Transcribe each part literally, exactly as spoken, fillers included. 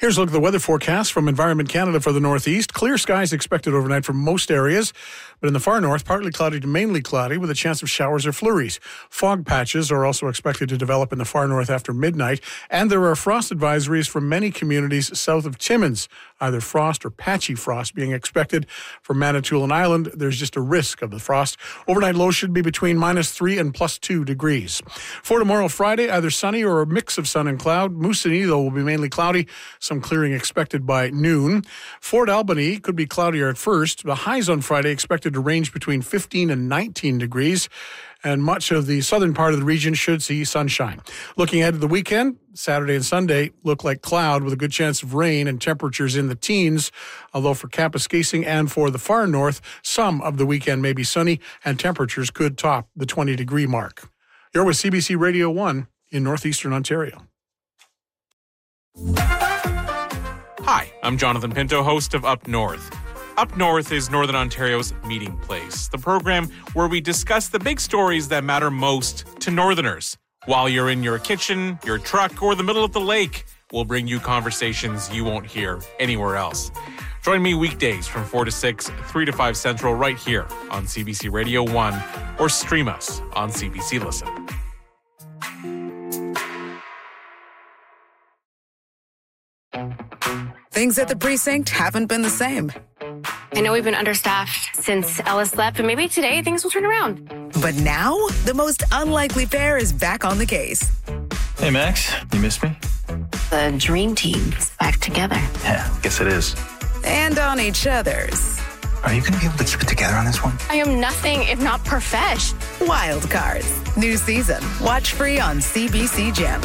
Here's a look at the weather forecast from Environment Canada for the Northeast. Clear skies expected overnight for most areas, but in the far north, partly cloudy to mainly cloudy with a chance of showers or flurries. Fog patches are also expected to develop in the far north after midnight, and there are frost advisories for many communities south of Timmins. Either frost or patchy frost being expected for Manitoulin Island. There's just a risk of the frost. Overnight lows should be between minus three and plus two degrees. For tomorrow, Friday, either sunny or a mix of sun and cloud. Moosonee, though, will be mainly cloudy. Some clearing expected by noon. Fort Albany could be cloudier at first. The highs on Friday expected to range between fifteen and nineteen degrees. And much of the southern part of the region should see sunshine. Looking ahead to the weekend, Saturday and Sunday look like cloud with a good chance of rain and temperatures in the teens. Although for Kapuskasing and for the far north, some of the weekend may be sunny and temperatures could top the twenty degree mark. You're with C B C Radio one in northeastern Ontario. Hi, I'm Jonathan Pinto, host of Up North. Up North is Northern Ontario's meeting place, the program where we discuss the big stories that matter most to Northerners. While you're in your kitchen, your truck, or the middle of the lake, we'll bring you conversations you won't hear anywhere else. Join me weekdays from four to six, three to five Central, right here on C B C Radio one, or stream us on C B C Listen. Things at the precinct haven't been the same. I know we've been understaffed since Ellis left, but maybe today things will turn around. But now, the most unlikely pair is back on the case. Hey, Max, you missed me? The dream team's back together. Yeah, guess it is. And on each other's. Are you going to be able to keep it together on this one? I am nothing if not profesh. Wild Cards. New season. Watch free on C B C Gem.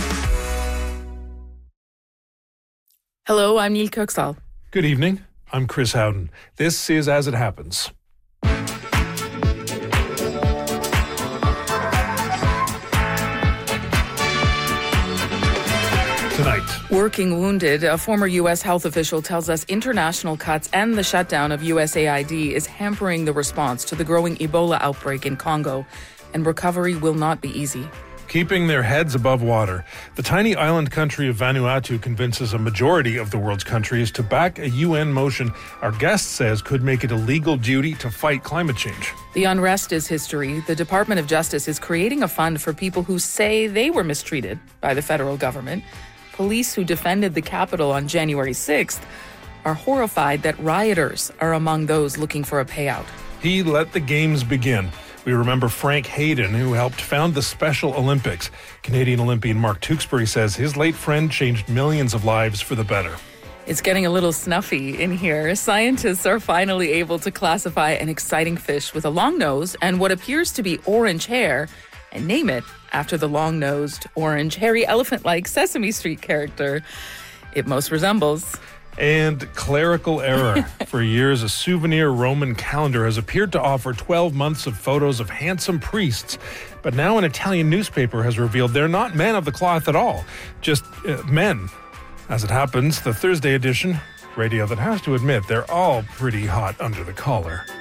Hello, I'm Neil Kirksall. Good evening. I'm Chris Howden. This is As It Happens. Tonight. Working wounded, a former U S health official tells us international cuts and the shutdown of U S A I D is hampering the response to the growing Ebola outbreak in Congo, and recovery will not be easy. Keeping their heads above water, the tiny island country of Vanuatu convinces a majority of the world's countries to back a U N motion our guest says could make it a legal duty to fight climate change. The unrest is history. The Department of Justice is creating a fund for people who say they were mistreated by the federal government. Police who defended the Capitol on January sixth are horrified that rioters are among those looking for a payout. He let the games begin. We remember Frank Hayden, who helped found the Special Olympics. Canadian Olympian Mark Tewksbury says his late friend changed millions of lives for the better. It's getting a little snuffy in here. Scientists are finally able to classify an exciting fish with a long nose and what appears to be orange hair and name it after the long-nosed, orange, hairy elephant-like Sesame Street character it most resembles. And clerical error. For years, a souvenir Roman calendar has appeared to offer twelve months of photos of handsome priests. But now an Italian newspaper has revealed they're not men of the cloth at all, just uh, men. As it happens, the Thursday edition, radio that has to admit they're all pretty hot under the collar.